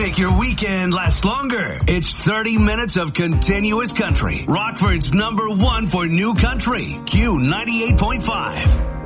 make your weekend last longer. It's 30 minutes of continuous country. Rockford's #1 for new country. Q98.5.